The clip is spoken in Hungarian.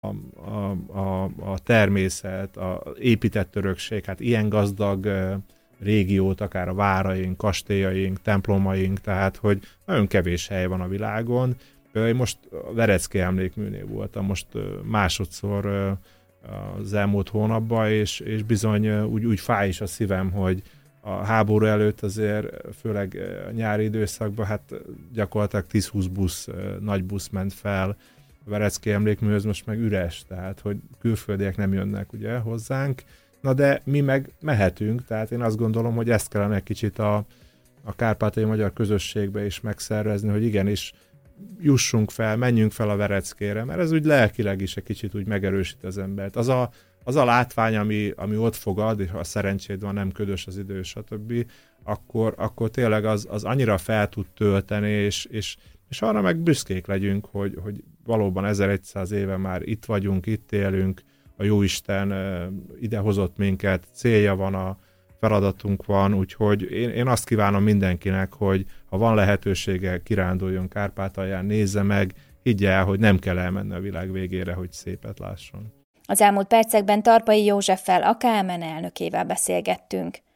a természet, a épített örökség, hát ilyen gazdag régiót, akár a váraink, kastélyaink, templomaink, tehát hogy nagyon kevés hely van a világon. Én most a Verecký emlékműnél voltam, most másodszor az elmúlt hónapban, és bizony úgy fáj is a szívem, hogy a háború előtt azért, főleg a nyári időszakban, hát gyakorlatilag 10-20 busz, nagy busz ment fel a Verecký emlékműhöz, most meg üres, tehát hogy külföldiek nem jönnek ugye hozzánk, na de mi meg mehetünk, tehát én azt gondolom, hogy ezt kellene egy kicsit a kárpátaljai magyar közösségbe is megszervezni, hogy igenis jussunk fel, menjünk fel a Vereckére, mert ez úgy lelkileg is egy kicsit úgy megerősít az embert. Az a látvány, ami ott fogad, és ha szerencséd van, nem ködös az idő, stb., akkor tényleg az annyira fel tud tölteni, és arra meg büszkék legyünk, hogy valóban 1100 éve már itt vagyunk, itt élünk, a Jóisten idehozott minket, célja van, a feladatunk van, úgyhogy én azt kívánom mindenkinek, hogy ha van lehetősége, kiránduljon Kárpátalján, nézze meg, higgye el, hogy nem kell elmenni a világ végére, hogy szépet lásson. Az elmúlt percekben Tarpai Józseffel, a KMN elnökével beszélgettünk.